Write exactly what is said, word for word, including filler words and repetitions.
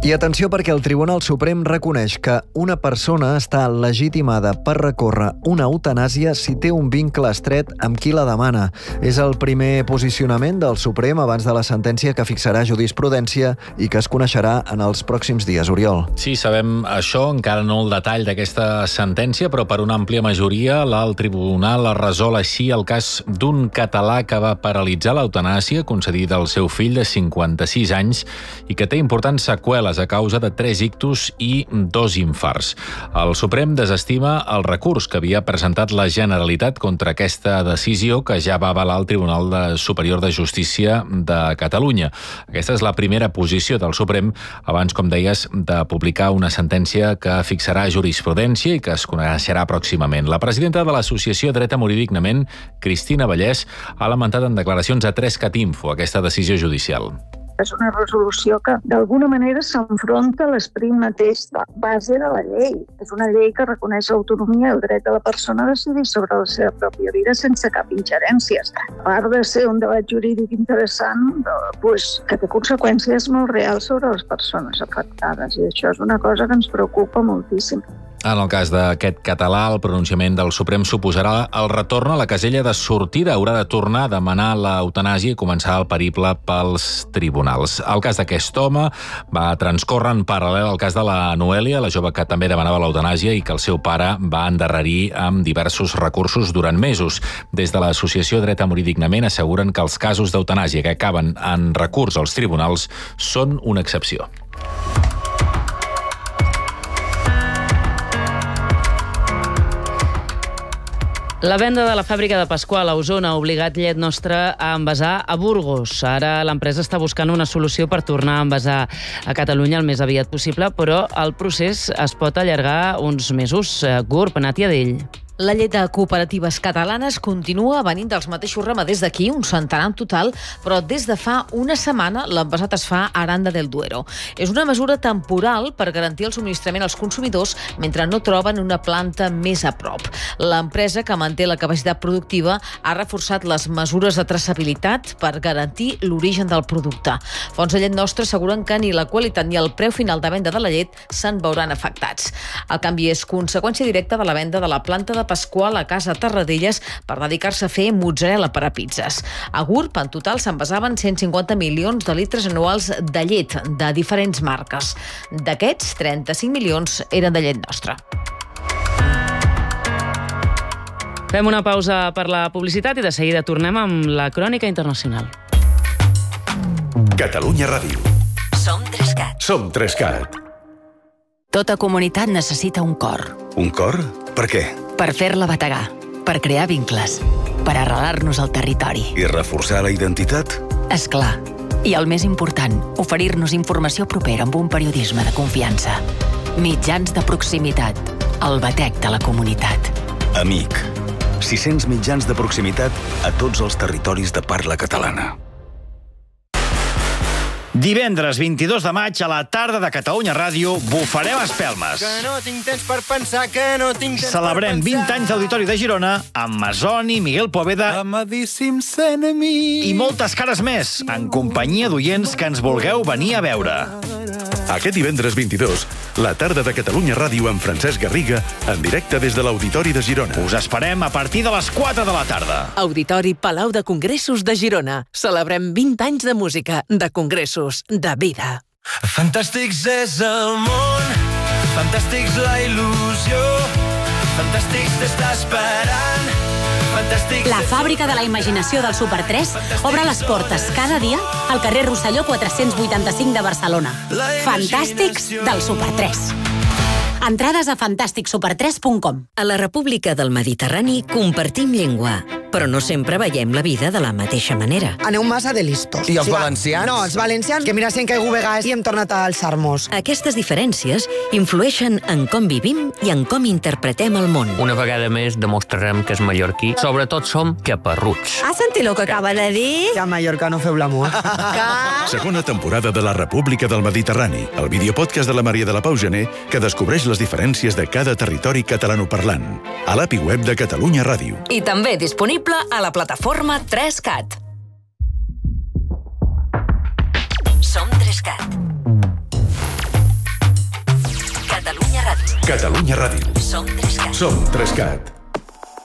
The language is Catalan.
I atenció perquè el Tribunal Suprem reconeix que una persona està legitimada per recórrer una eutanàsia si té un vincle estret amb qui la demana. És el primer posicionament del Suprem abans de la sentència que fixarà jurisprudència i que es coneixerà en els pròxims dies, Oriol. Sí, sabem això, encara no el detall d'aquesta sentència, però per una àmplia majoria el Tribunal ha resolt així el cas d'un català que va paralitzar l'eutanàsia concedida al seu fill de cinquanta-sis anys i que té importants seqüeles a causa de tres ictus i dos infarts. El Suprem desestima el recurs que havia presentat la Generalitat contra aquesta decisió que ja va avalar el Tribunal de Superior de Justícia de Catalunya. Aquesta és la primera posició del Suprem abans, com deies, de publicar una sentència que fixarà jurisprudència i que es coneixerà pròximament. La presidenta de l'Associació Dret a Morir Dignament, Cristina Vallès, ha lamentat en declaracions a tres cat info aquesta decisió judicial. És una resolució que d'alguna manera s'enfronta a l'esperit mateix de base de la llei. És una llei que reconeix l'autonomia i el dret de la persona a decidir sobre la seva pròpia vida sense cap ingerències. A part de ser un debat jurídic interessant, doncs, que té conseqüències molt reals sobre les persones afectades. I això és una cosa que ens preocupa moltíssim. En el cas d'aquest català, el pronunciament del Suprem suposarà el retorn a la casella de sortida. Haurà de tornar a demanar l'eutanàsia i començar el periple pels tribunals. El cas d'aquest home va transcórrer en paral·lel al cas de la Noèlia, la jove que també demanava l'eutanàsia i que el seu pare va endarrerir amb diversos recursos durant mesos. Des de l'Associació Dret a Morir Dignament asseguren que els casos d'eutanàsia que acaben en recurs als tribunals són una excepció. La venda de la fàbrica de Pasqual a Osona ha obligat Llet Nostra a envasar a Burgos. Ara l'empresa està buscant una solució per tornar a envasar a Catalunya el més aviat possible, però el procés es pot allargar uns mesos. Gurb, Nàtia Dell. La llet de cooperatives catalanes continua venint dels mateixos ramaders d'aquí, un centenar en total, però des de fa una setmana l'envasat es fa a Aranda del Duero. És una mesura temporal per garantir el subministrament als consumidors mentre no troben una planta més a prop. L'empresa, que manté la capacitat productiva, ha reforçat les mesures de traçabilitat per garantir l'origen del producte. Fonts de Llet Nostra asseguren que ni la qualitat ni el preu final de venda de la llet se'n veuran afectats. El canvi és conseqüència directa de la venda de la planta de Pasqual a Casa Tarradellas per dedicar-se a fer mozzarella per a pizzas. A Gurb, en total, s'envasaven cent cinquanta milions de litres anuals de llet de diferents marques. D'aquests, trenta-cinc milions eren de Llet Nostra. Fem una pausa per la publicitat i de seguida tornem amb la crònica internacional. Catalunya Ràdio. Som Trescat. Som Trescat. Tota comunitat necessita un cor. Un cor? Per què? Per fer-la bategar, per crear vincles, per arrelar-nos al territori. I reforçar la identitat? És clar. I el més important, oferir-nos informació propera amb un periodisme de confiança. Mitjans de proximitat, el batec de la comunitat. Amic. sis-cents mitjans de proximitat a tots els territoris de parla catalana. Divendres vint-i-dos de maig a la tarda de Catalunya Ràdio bufarem espelmes. Que no tinc temps per pensar, que no tinc temps Celebrem per pensar. vint anys d'Auditori de Girona amb Masoni, Miguel Poveda Amadíssims enemics. i moltes cares més, en companyia d'oients que ens vulgueu venir a veure. Aquest divendres vint-i-dos, la tarda de Catalunya Ràdio amb Francesc Garriga, en directe des de l'Auditori de Girona. Us esperem a partir de les quatre de la tarda. Auditori Palau de Congressos de Girona. Celebrem vint anys de música, de congressos, de vida. Fantàstics és el món, fantàstics la il·lusió, fantàstics t'està esperant. La fàbrica de la imaginació del Super tres obre les portes cada dia al carrer Rosselló quatre-cents vuitanta-cinc de Barcelona. Fantàstics del Super tres. Entrades a fantàstic super tres punt com. A la República del Mediterrani compartim llengua, però no sempre veiem la vida de la mateixa manera. Aneu massa de listos. I els valencians? No, els valencians, que mira, si hem caigut vegades i hem tornat a alçar-nos. Aquestes diferències influeixen en com vivim i en com interpretem el món. Una vegada més demostrarem que és mallorquí. Sobretot som caparruts. Has sentit el que acaba de dir? Que a Mallorca no feu l'amor. Segona temporada de la República del Mediterrani, el videopodcast de la Maria de la Pau Gené, que descobreix les diferències de cada territori catalanoparlant. A l'A P I web de Catalunya Ràdio. I també disponible a la plataforma Trescat. Som Trescat. Catalunya Ràdio. Som Trescat. Som Trescat.